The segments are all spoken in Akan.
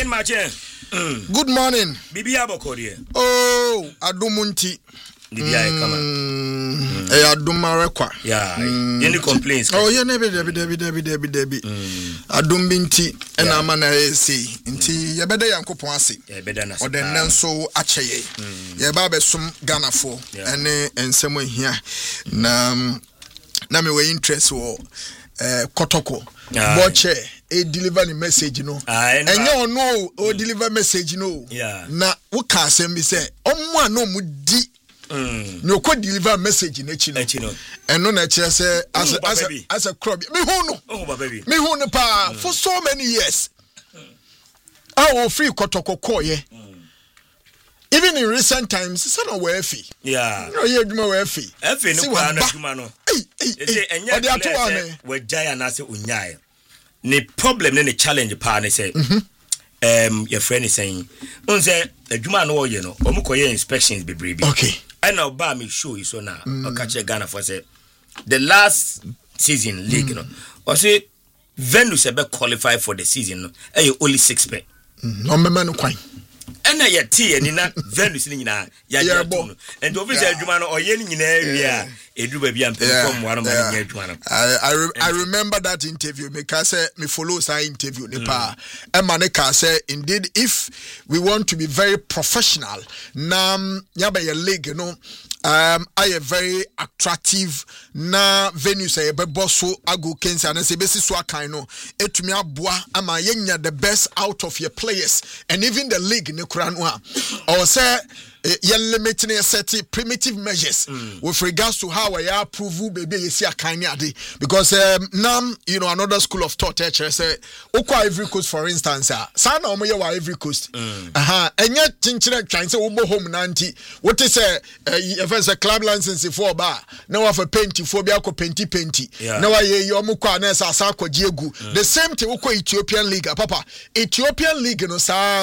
Mache. Good morning. Bibi Abokori. Oh, Adumunti. Bibi Kama. Adumarekwa. Yeah. Any complaints? Oh, yeah, Debbie. Adumbinti and Amana say. Inti Yabeda Yankopon ase. Yabeda or the Nanso Acheye. Yababe sum Ghana for and someone here. Na me we interest or Kotoko. Boche. Deliver the message, and you know, or deliver message, Yeah. Na what can say me say, no mudi. No could deliver message in Echino. And no nature say as a crop. Me who no. Oh, baby. Me who no pa for so many years. I free Kotoko koye. Even in recent times, it's not worth fee. Yeah. No, you're more worth fee. Effie no kumano. Hey, we giant as unyai. Ne problem ne challenge pa ne say your friend is saying unse adwuma no ye no omukoye inspections bebrebe. Okay. And now ba me show you so now catch Ghana for say the last season league no or say venue se be qualify for the season no only 6 pay. No mema no kwan. And I tea ni na venue ni nyina ya bo and officer adwuma no oye ni nyina area edu ba bia from one man nya adwuma no. I remember that interview because me follow that interview ne pa e ma ne ka say indeed if we want to be very professional na ya ba your league no I a very attractive na venue say be bosso ago kensi and say besi so akan no etumi aboa ama yenya the best out of your players and even the league ne kura no or say limiting a set primitive measures with regards to how I approve baby you see a kind of because now you know another school of thought say Ivory Coast for instance sana omo Ivory Coast and yet chinchire trying say obo home nanti what is if a club license for bar now have a painty for be akọ painty now ye omo kwa na sa akọ jiegu the same thing ukọ Ethiopian league papa Ethiopian league no sa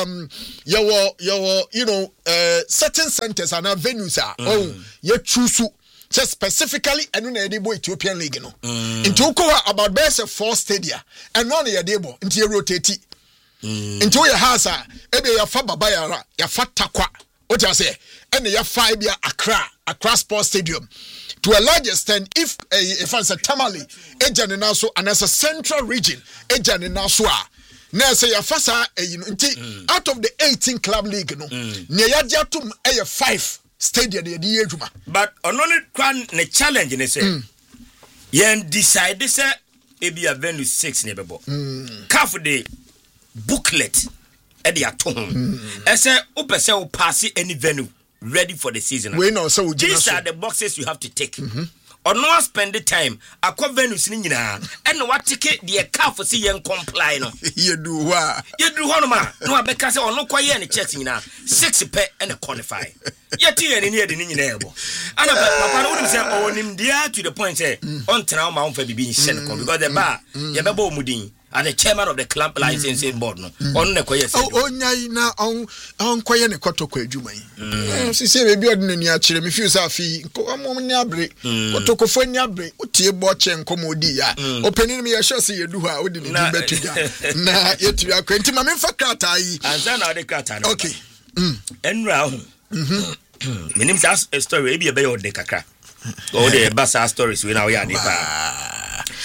you know certain centers and venues are you choose just specifically and no able Ethiopian league no into about best 4 stadia and none ya debo into you rotate into your house ebe ya fa baba ya fa takwa what you say and ya 5 ya Accra Sports Stadium to a large extent if it's a Tamale agent also and as a central region agent also now say your first out of the 18 club league no near yatum 5 stadium the ejuma but only kwan ne challenge ne say yen decide say e be a venue 6 ne bebo CAF the booklet e dey atom e say opese o pass any venue ready for the season we know so these are the boxes you have to tick or no spend the time akọ venues ni nyina and what ticket the CAF see yen comply no you do no ma no abeka say ono koye ne checks nyina 6 pe and qualify yet yen ni e de nyina ebo and papa no would say onim dia to the point say on tena ma on fa bibi nhyɛ no because the bar ye beba omudin and the chairman of the club licensing board no on ne koye say onyai na on koye ne kotoko adwuma yi si say bebi odin na akire me feel say afi amom ni abre kotoko fo ni abre utie bo che nkomodi ya opening me ye sure say yedu ha odi ni betuja na yetu akwenti ma me fa krata yi anza na de krata no okay enra ho minim say a story e be be your de kakra all the basa stories we now ya dey pa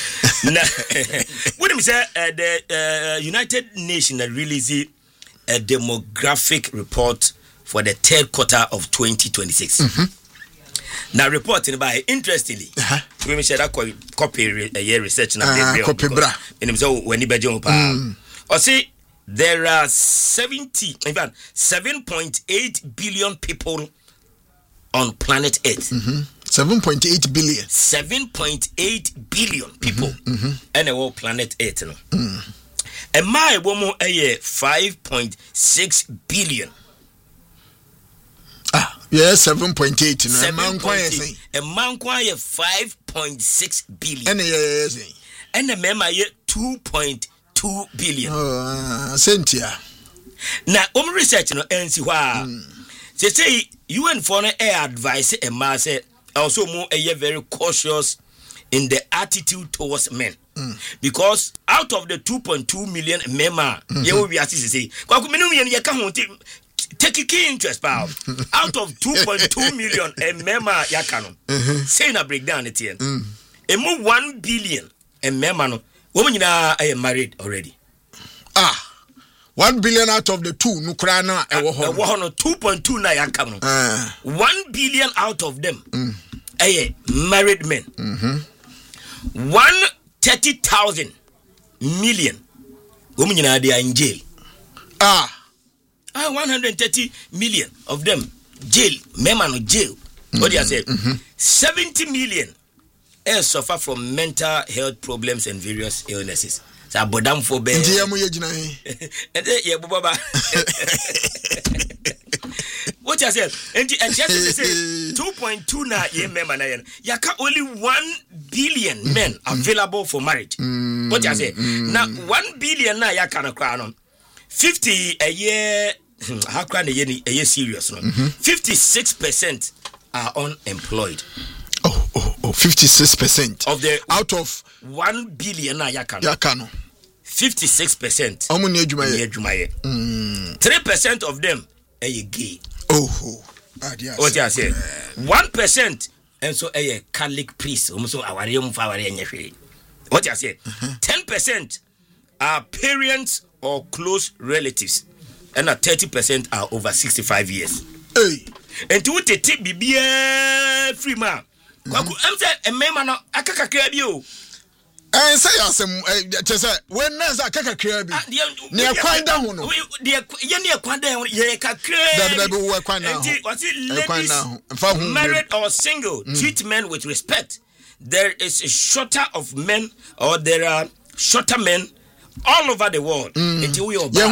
what do you say the United Nations released a demographic report for the 3rd quarter of 2026 now reporting by interestingly we me share that copy research na copy bra and so when ibeje pa or say there are 7.8 billion people on planet Earth 7.8 billion 7.8 billion people and the whole planet Earth no and my woman 5.6 billion yes 7.8 no a man kwaya 5.6 billion and yes and the member 2.2 billion sentia na research no ensi hwa say UN for air advice a mass also more very cautious in the attitude towards men because out of the 2.2 million mema ye will be say kwaku menu ye ka ho take key interest power out of 2.2 million mema yaka no say na breakdown it here emu 1 billion mema no wo nyina married already 1 billion out of the 2 no kra na ewo ho no 2.2 na yaka no 1 billion out of them married men 130,000 million women they are in jail 130 million of them jail memano jail what do you say 70 million suffer from mental health problems and various illnesses so bodam for be ndiye mo yegina he ye baba what you say and just say 2.2 na ye member na yen yaka only 1 billion men available for marriage what you say now 1 billion na yaka na kra no 50 a year how can a year serious no 56% are unemployed 56% of the out of 1 billion na yaka no 56% omuni adwumaye 3% of them are gay what you say 1% and so a Catholic priest almost aware nyehwe what you say 10% are parents or close relatives and 30% are over 65 years and to take bibia free man kwaku am say e mema no akakakra bi o say asem say when na za akakakra bi ne ekwan da ho no ye ne ekwan da ho ye kakra da wo ekwan na ho ekwan na ho married or single treat men with respect there is a shorter of men or there are shorter men all over the world until we oba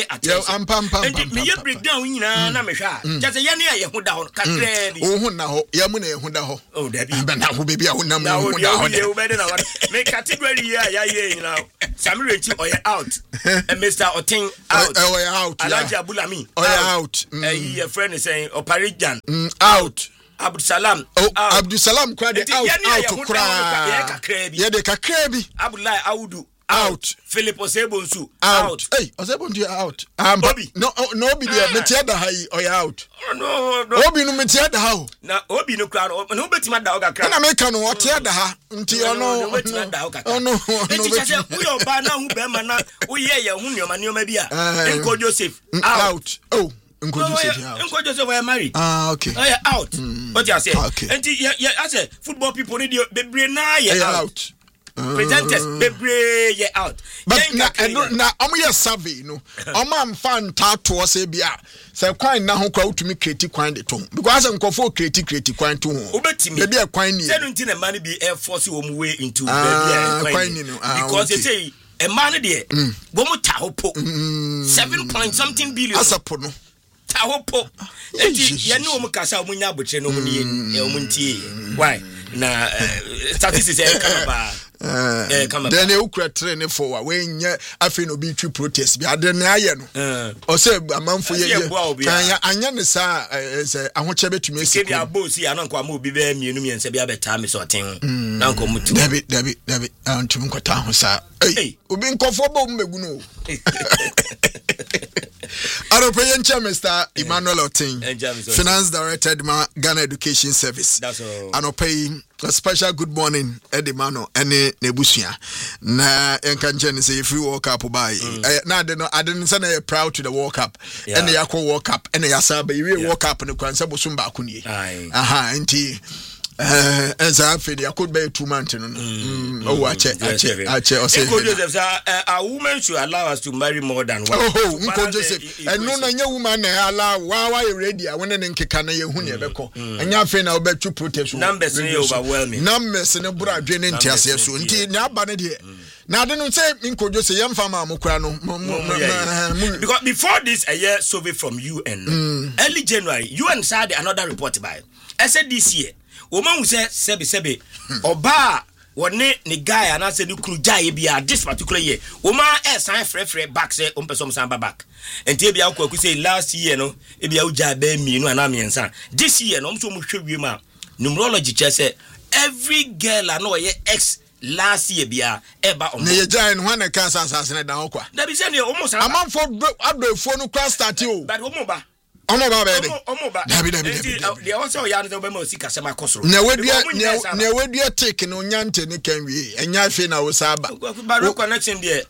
and me breakdown nyina na me hwa just ye ne ye ho da ho kakra bi ho na ho ye mu na ye ho da ho da bi na ho be bi ho na mu ho da ho ye be na me category ya ye nyina Samuel Chi oye out and Mr. Otin out oye out Alhaji Abulami oye out your friend is saying Oparijan out Abdusalam Abdusalam kwa de out kra ye de kakra bi Abdullahi Audu out Philip Osebonsu out hey Osebonsu out Obi no Obi there metia da hai oya out no Obi no metia da ha na Obi no kra no betima da oga kra na meka no otia da ha nti ono betima da oga kra no betima we oba na hu be ma na uye ye hu nioma bia Nko Joseph out Nko Joseph we married okay out what you say and I say football people need bebre na ye out presenters bebre ye out but na omoye survey no omam fan tato say bia say kwan na ho kwa utumi create kwan de tom because nkofo create kwan to ho obetimi bia kwan ni say no nti na man be air force wo mu way into kwan ni because they say a man there bo mu ta ho po 7 point something billion asapo no ta ho po enti ye ne wo mu kasa wo nya abotre no mu ni wo mu ntie why na statistics e kanaba then you could train for when afi no be true protest bi ade na aye no o say amanfo ye anya ne sa say ahoche betumi esi ke dia boss ya no kwa ma obi be mienu miense bi abeta me so ten na nko mutu David antum nkota ho sa obi nkofo bo mmegu no Aropeyen Mr. Emmanuel Otin, Finance Director at Ghana Education Service. That's all. Anope a special good morning, Edimano, and Nebusia. Na enkanchen say if you walk up by. Now I didn't send a proud to the walk up, and the Yako walk up, and the Yasabe, you walk up and the Kwansabo Sumba Kuni. Aha, and tea. As I feel, I could be 2 months. Oh, I check. A woman should allow us to marry more than one. Oh, Joseph. And no woman allow why ready. I went in Kikana Hunebeko. And your friend, I'll bet you protest. Numbers overwhelming. Numbers in a bra draining tears. Indeed, now banner here. Now, I don't say Inko Joseph, young farmer Mukrano. Because before this, a year survey from UN, early January, UN said another report by. I said this year. Woman who said sebi oba wone ni guy and I said you kru jai bia this particular year woman sign free back say person samba back and te bia ko say last year no e bia uja be mi no ana miensa this year no so mo hwe wi ma numerology che say every girl I know ye ex last year bia eba na ye giant when the cancer assassin down kwa na bi se ne almost a man for abdefo no class start you but omoba baby dabi they also ya no be ma sika se ma kosoro na wedua take no nyante ne kan wie enya afi na wo saba but connection there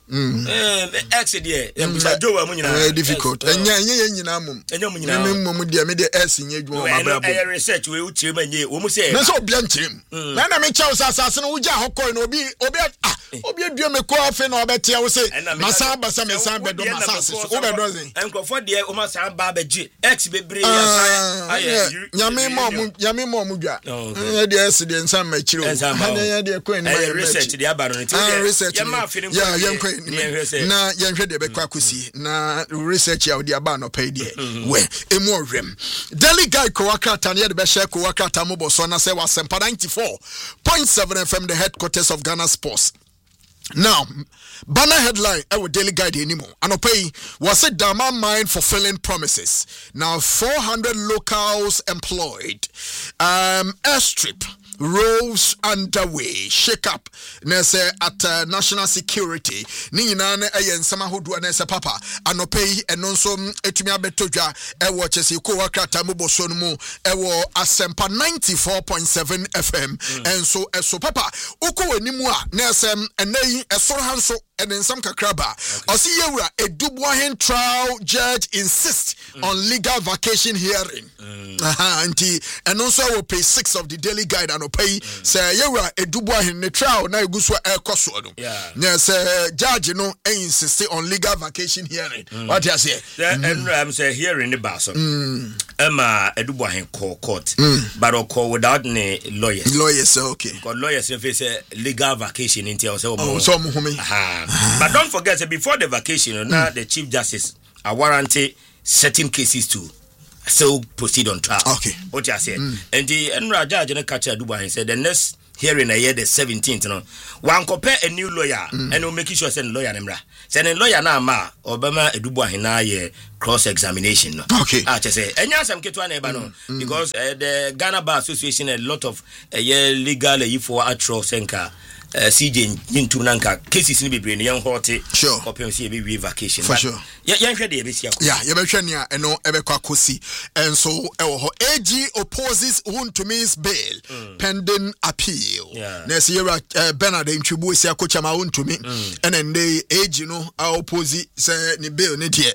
x there e jowa mu nyina difficult enya nyina mum enya mu nyina mum dia me de s nye dwuma ma bra bo research we uchi ma nye wo mu se na so obia nchim na me chew asase no wuja hokoi na obi adua me ko afi na obete wo se masa basa me san bedo masase wo be dozen enkofo de o ma san ba beji x bebre ya nyame mo dwa e de s de nsan ma chiro ya de ko ni ma research de aba no ya ma afiri ya yenko na yenhwe de be kwa kosi na research ya de aba no pay de we emu orem daily guy ko wakata na de be share ko wakata mo bo so na say wasempa 94.7 FM the headquarters of Ghana Sports. Now, banner headline our daily guide anymore. Anopay was a Dama mine fulfilling promises. Now 400 locals employed. Airstrip roves underway. Shake up. Nese at national security. Ni nane ayen sama hudu nese papa. Anopay enonso etumi abetoja ewo chesi ko wakata mubo sonmu ewo asempa 94.7 FM. And so papa uko wenimu a nese enei esoro hanso and in some kakraba. Osi yewura Eduboahen trial judge insists on legal vacation hearing. And also I will pay 6 of the daily guide and pay say yewura Eduboahen the trial na iguswa ekoso no. Yes, judge no insist on legal vacation hearing. What you say? And say hearing the baso. Emma Eduboahen court. But call without any lawyers. Lawyers okay. Because lawyers if say legal vacation until so but don't forget that before the vacation, now the Chief Justice are warranted certain cases to still proceed on trial. Okay. What you say? And the Enra judge in the catcher Dubai said the next hearing a year the 17th. No, one compare a new lawyer and will make sure send lawyer Nemra. Send a lawyer now ma Obama Dubai na ye cross examination. Okay. I just say and yes I'm no because the Ghana Bar Association a lot of legal for atro senka. CJ into nanka cases ni bebre yan hote sure opem see be vacation for sure yan hwe de be sia yeah ye be hwe ne a eno ebe kwa kosi and so AG opposes Wuntumi's bail pending appeal na se yera Bernard Ntwibu sia kochama Wuntumi and they AG no oppose say ni bail ne de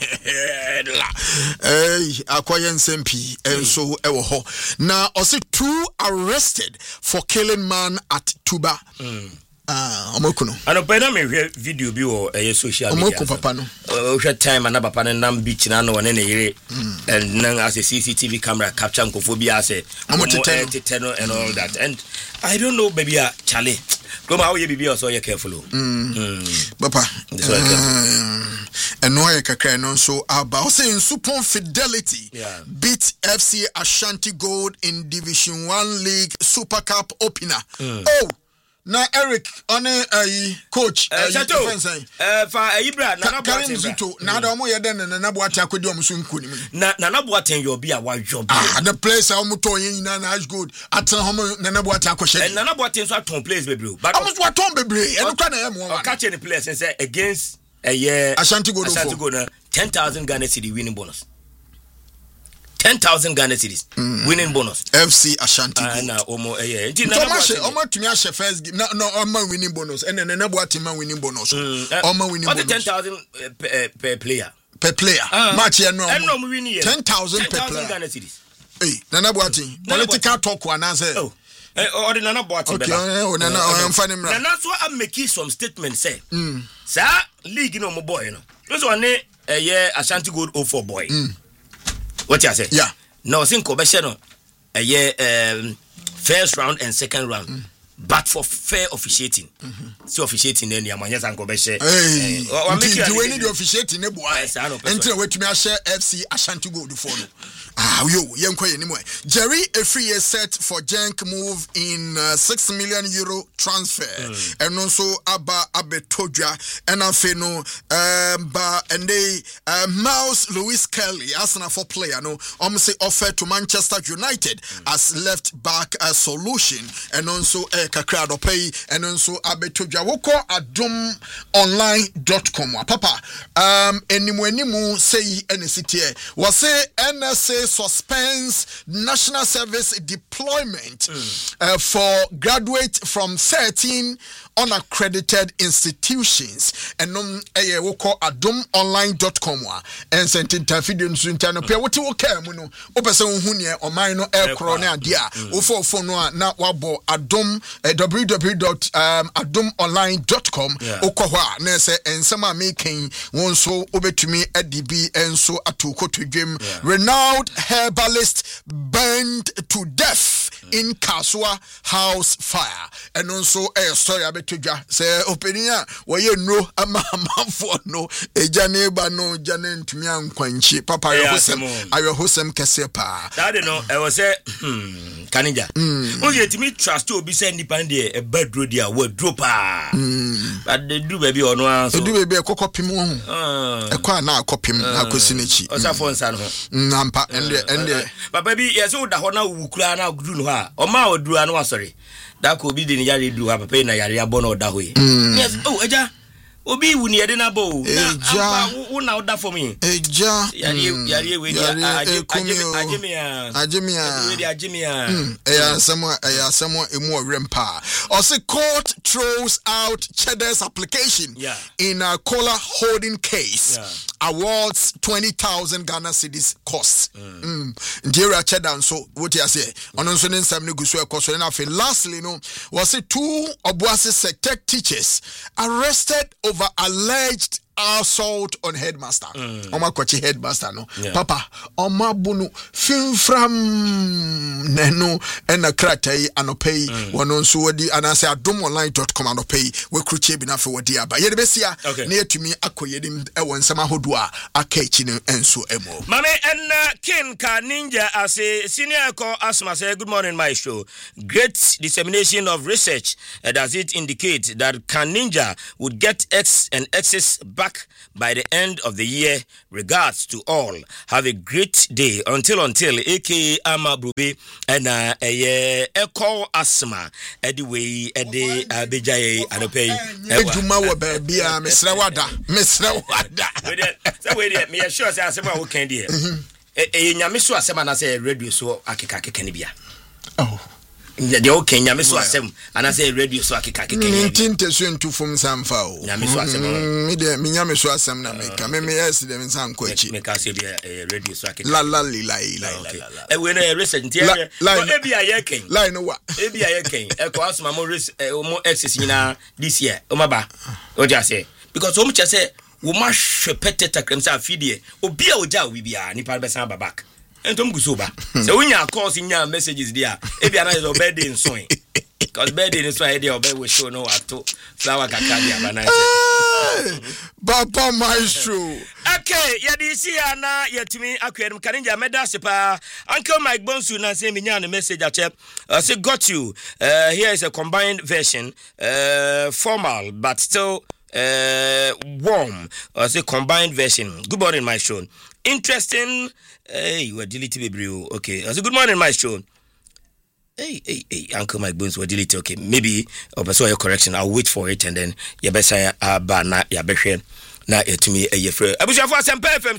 akoye nsempi and so now also 2 arrested for killing man at Tuba. Omokuno. Ano pena me video bi o social media. Omoko papa no. Hwe time na papa no nam beach na no ne yere and nan as a CCTV camera capture nkofobia ase teteno and all that. And I don't know baby Charlie. Come how you be so you careful. Papa. And no kakra no so about saying Supon Fidelity beat FC Ashanti Gold in Division 1 League Super Cup opener. Na Eric on coach fa Ibra na Karim Zito na da mo yeden na Boate akodi omso nkoni na Boate yo bi a wadwo the place a mo to yin na Ash Gold atan hom na Boate akoshe na Boate so aton place bebre but almost what ton bebre enu kwa na e mo wa catch any place and say against a year Ashanti Gold 10,000 Ghana cedi winning bonus 10,000 Ghana cedis winning bonus FC Ashanti na omo omo tumi a share first game no omo winning bonus and na Boate man winning bonus omo winning bonus 10,000 per player match no omo winning 10,000 per player Ghana cedis Nana Boate political talk na say or the Nana Boate okay Nana I'm finding Nana so am making some statement say sir league no mo boy no so one Ashanti Gold 04 boy what you say? Yeah. No, think no. First round and second round, but for fair officiating. So officiating then Yamanyas and Kobeshe. Do we need the officiating? Until we to me share FC Ashanti Gold follow. Jerry Efriye set for Genk move in €6 million transfer. And also Abba Abetodja and Afeno and they Miles Lewis Kelly, Arsenal for player, no, almost offered to Manchester United as left back solution, and also Kakrado Pay, and also Abetodja. Woko adumonline.com. Papa, anymu say NCTA was say NSA suspends national service deployment for graduates from 13 unaccredited institutions. And we call adumonline.com and sent in video to internet. What you care, Muno, Opeson Hunia or Mino Air Corona Dia, Ufo Fonoa, now Wabo Adum, www.adumonline.com, Okowa, Nese, and Sama making one so over to me at DB and so Atuko to Jim. Renowned herbalist burned to death in Kasua house fire. And also a story about to say opinion where you know a man for no a janeba no janen to me and quenchi papa I will host them Casepa. I don't know. I was a Canada. Only to me trust to be sent dependent a bed rodia word dropper. But they do baby or no, so do baby a copy moon. A quite now copy Cosinichi. Or Safon San Nampa and but baby, yes, all the Hona Ukrana grew her or Mao drew an sorry. That could be the Yari do have a pain, Yari Bono that way. Yes, oh, Eja. Obi wuni ede na bo na oda for me eja yari we ajimia someone emu rempa or say court throws out Cheddar's application in a Kola holding case awards 20,000 Ghana cedis cost Ndira Cheddar so what you say ono so nsam ne gusu ekoso na fe lastly no was it 2 Obuasi Sectech teachers arrested over alleged assault on headmaster. Oma kwachi headmaster no. Papa, oma bunu finfram neno ena kratai anopei wanonsu wadi anase adumonline.com anopei we kruche bi na fe wadi aba. Ye de besia na yetumi akoyedim ewo nsama hodua akechi ne enso emo. Mame and King Ka Ninja as a senior call asma say good morning maestro. Great dissemination of research does it indicate that Ka Ninja would get X and X's back by the end of the year. Regards to all. Have a great day. Until aka Ama Brube and a call asma anyway ede abejaye anope eduma wo ba bia mesra wada so we me sure say asema wo kan dey nyame so asema na say radio so akeka ne bia the okay nyame so asem ana say radio so akeka tinte so ntu fom samfa o nyame so asem me de me nyame so asem na meka me yes de me san ko achi me ka say be radio so akeka la okay we no research ntia e bia ye ken line no wa e bia ye ken e ko asma mo access nyina this year o maba o just say because o mo che say wo ma hwepete takrem say afidie obi a oja wi bia ni pa be san babak entom gusoba so unya calls nya messages there e bia na your birthday nso because birthday nso e dey obe we show no ato flower kakadi abana Papa Maestro. Okay, yadisi ana yetumi akwedum Kaninja meda sepa. Uncle Mike Bonsu na say me nya message ache. Say got you. Here is a combined version. Formal but still warm. Say combined version. Good morning, Maestro. Interesting. Hey, you are deleting baby. Okay. Say good morning, Maestro. Hey, Uncle Mike Bones were deleted. Okay, maybe your correction. I'll wait for it and then you better say na ya behwe na etumi eyefre. Abushafo Asempa FM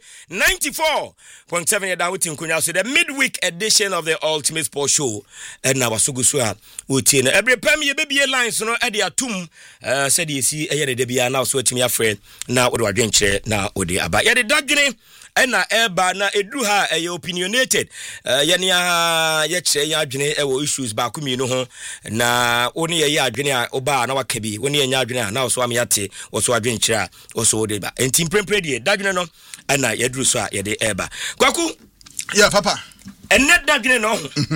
94.7 ya down with Nkunya. So the midweek edition of the Ultimate Sports Show and na wasugusu a wotie na every pam ye bebie lines no e de atum said ye si eye de bia na so etumi afre na wo de wadwenkyere na odi aba. Ye de dadwene ena eba na edru ha opinionated yenia ye kire ya adwene ewo issues ba ku mi no ho na woni ye adwene a oba na waka bi woni enya adwene a na so am yate wo so adwene kire a wo so de ba enti prempre de dadwene no ena ye dru so a ye de eba kwaku yeah papa enne dadwene no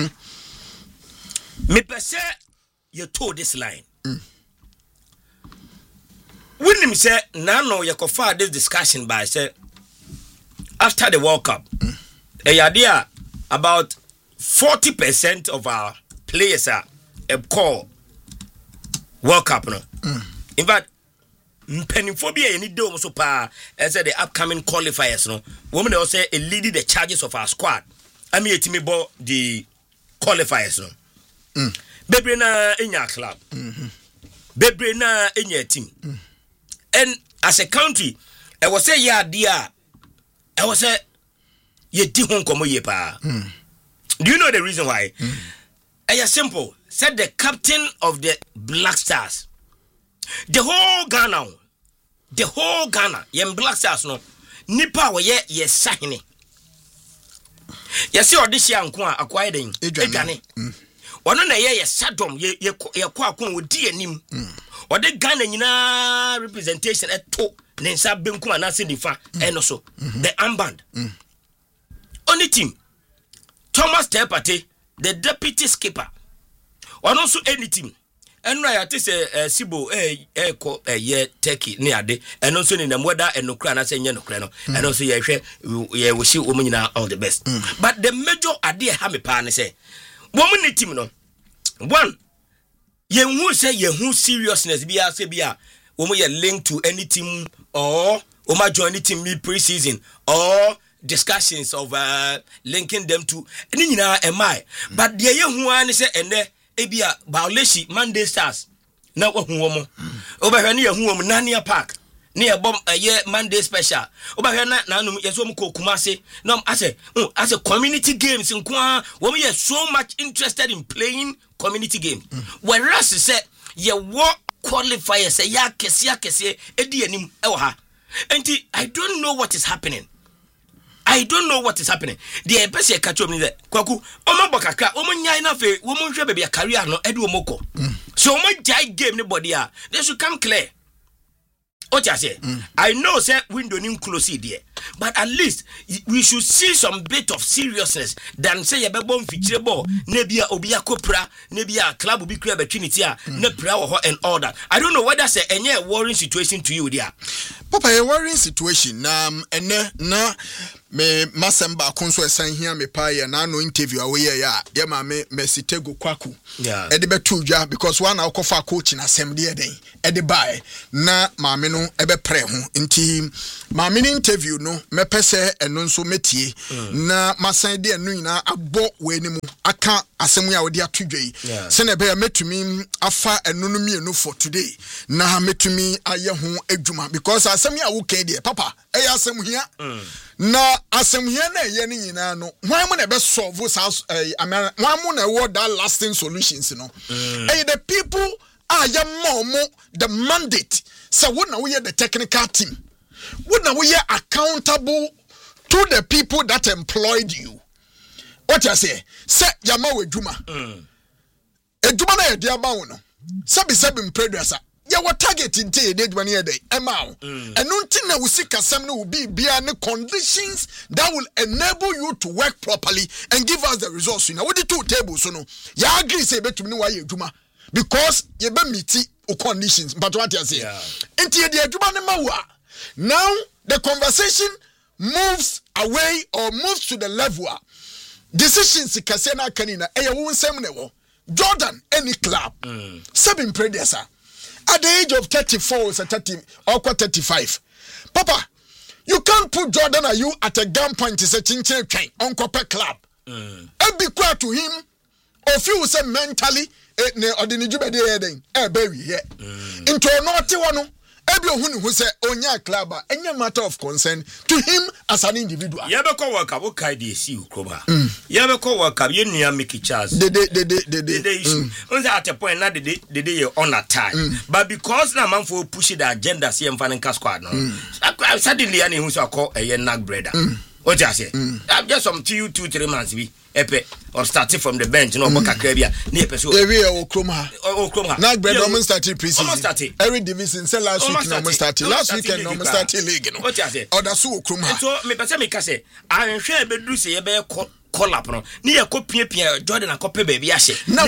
me pese you told this line when me say na no ye kofa this discussion by say after the World Cup, idea about 40% of our players are a call World Cup no. In fact, mpenifobia any do so pa as the upcoming qualifiers no. Women also leading the charges of our squad. I mean it me bo the qualifiers no. Bebre na in your club. Bebre na in your team. And as a country, I was say yeah dear. I was say ye di hon komo ye pa. Do you know the reason why? It's simple. Said the captain of the Black Stars. The whole Ghana, yem Black Stars no. Nipa wa ye sahine. Yesi audition anko acquired den. Edwane. Ono na ye sadom ye kwa akon odi anim. Ode Ghana nyina representation eto ne nsa benku anase difa eno so. The armband. Only team. Thomas Tepate, the deputy skipper. One also any team. And I say Sibo ye Turkey near day, and also in the weather and no crana saying no crano, and also ye we see women all the best. But the major idea have a pan say woman team no one ye who say ye who seriousness be as be a woman ye linked to any team or join any team mid pre-season or discussions of linking them to any am but the who an say and ebia Baoleshi Monday Stars na wo hu wo mo obahwe na hu wo mo Nania Park na ye bom ye Monday special obahwe na nanum yeso mo Kumase na ase community games nko wo mo ye so much interested in playing community games whereas say ye wo qualifier say ya kese edi anim e wo ha enti I don't know what is happening. The person catch up there. Kwaku, omo bokaka, omo nyai na fe, omo hwe baby career no edu omoko. So omo jai game nobody a. They should come clear. What you say? I know say window nim close there. But at least we should see some bit of seriousness than say ye be bom fichire ball, na bia obi akopra, na bia club obi kura betwinity a, na pra wo and all that. I don't know whether say any worrying situation to you there. Papa, a worrying situation. Na me masemba konso esan hia me pa ye na no interview awe ye ma me Mesitego Kwaku. Yeah. E de betu dwa because one akofa coach na sem de den. E de bae na ma me no e be pre ho. Nti ma me interview no me pese eno nso metie na masan de enu nyina abo we ni mu aka asem ya wodi atodwei. Se na be metumi afa eno no mienu for today. Na metumi aye ho adwuma because asem ya wo kan de papa e ya asem hia. Na asem here na ye ni nyina no wan mo na be solve wan mo na what that lasting solutions no the people are ya mo the mandate so what na we the technical team what na we accountable to the people that employed you. What you say yama we djuma edjuma na ye dia ba wo no sabi mpredasa ya what target in day when you day emao and until na usika some will be the conditions that will enable you to work properly and give us the results. You know what the two tables so no ya agree say betumi why eduma because you be meet conditions but what you say enti the eduma ne mawa. Now the conversation moves away or moves to the level decisions kasena kanina e wo nsem ne wo Jordan any club seven predecessor at the age of 34 or 30 or 35. Papa, you can't put Jordan or you at a gunpoint to say chinche train on Copper Club. And be quiet to him, or if you say mentally, or the Nijube bury here. Into a naughty one, everyone who say Onya Club, any matter of concern to him as an individual. Yabako work up, okay, see Kroba. Yabako work up, you near Mickey Charles. The issue. On at a point, not the day you're on a time. But because now man for pushing the agenda, see him finding squad. No, suddenly, any who's a call a nag brother. What you say? I'm just some 2-3 months. Epe or starting from the bench, no Boka Krebia, near Peso. Kroma. Nag bread almost started pre-season. Every division said last week almost started. Last weekend almost started league. What you say? Or that's who Kroma. So me pese me kase. I share be do say be call up no. Ni e ko pie Jordan and copy baby ahye. Now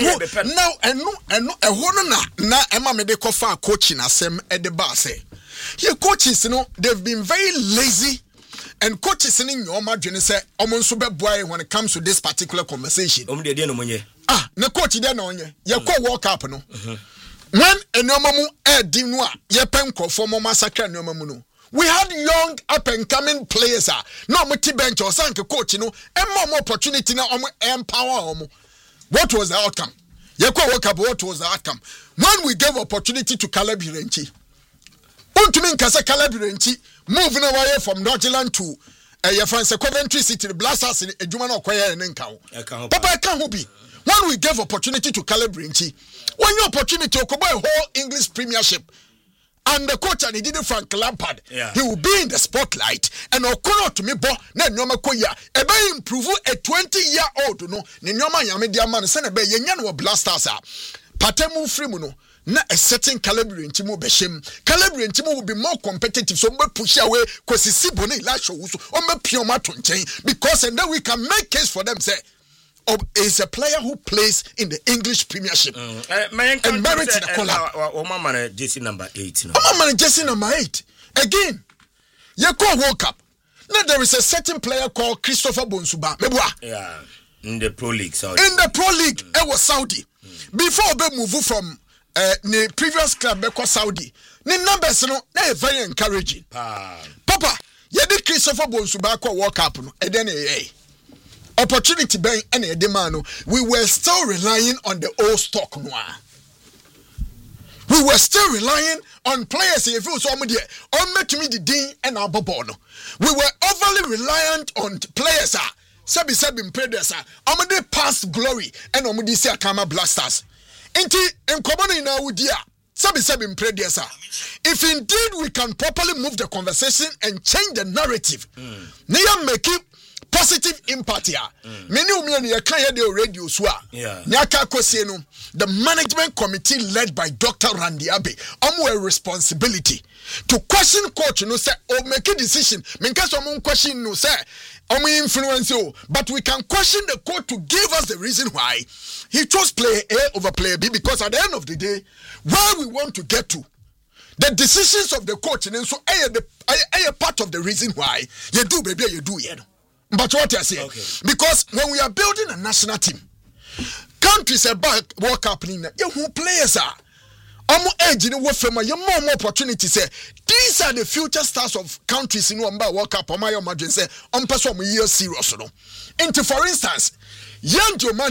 eno na ema me de kofa coaching asem e de ba say. Your coaches, they've been very lazy and coaches in your margin say almost super boy when it comes to this particular conversation. Na coach there no nye. Ye ko World Cup no. When enomamu edi no a ye penko for mo massacre enomamu no. We had young up and coming players no muti bench or sank coach no and more opportunity na empower omo. What was the outcome? Ye ko World Cup, what was the outcome? When we gave opportunity to Caleb Hirenchi. Untumi nkase Caleb Hirenchi moving away from Nottingham to your friends Coventry City, the Blasters in Ejuma no kwaya ne nka. Papa can who be? When we gave opportunity to Caleb Hirenchi, when your opportunity to cover a whole English Premiership, and the coach and he did it Frank Lampard, he will be in the spotlight. And Okono to me, bo na nyoma koya. Ebe improve a 20-year-old no. Ni nyoma yame dia man sene be yenyan wo Blasters a. Patemu free no. Na a certain Caleb Hirenchi mo beshem. Caleb Hirenchi mo will be more competitive. So mbe push away kwesi sibone ilasho uso. O mbe pioma to nchen because and then we can make case for them say. Is a player who plays in the English Premiership and merits the collab. Omama jersey number 8. Omama jersey number 8. Again, you call World Cup. Now there is a certain player called Christopher Bonsuba. Yeah, in the Pro League. Saudi. In the Pro League, it was Saudi. Before they move from the previous club, because Saudi, the numbers no, they are very encouraging. Papa, you did Christopher Bonsuba call World Cup, and then opportunity bang any demand. We were still relying on the old stock noir. We were still relying on players. If you saw me there, on me the ding and our bobono. We were overly reliant on players. Sabi players. Amade past glory and omudi say Akama Blasters. Inti enkomano ina udia. Sabi players. If indeed we can properly move the conversation and change the narrative, Nia make it positive impact here. Many umyani ya kaya de radio swa. Nyaka kosienu. The management committee led by Dr. Randy Abe a responsibility to question coach no say or make a decision. Minka someone question no say influence you, but we can question the coach to give us the reason why he chose player A over player B, because at the end of the day, where we want to get to, the decisions of the coach and so a part of the reason why you do baby you do it. But what I say, because when we are building a national team, countries about World Cup, you who players are. Age in the you more opportunities. These are the future stars of countries in World Cup. My imagine say, person year serious. Into for instance, young Joe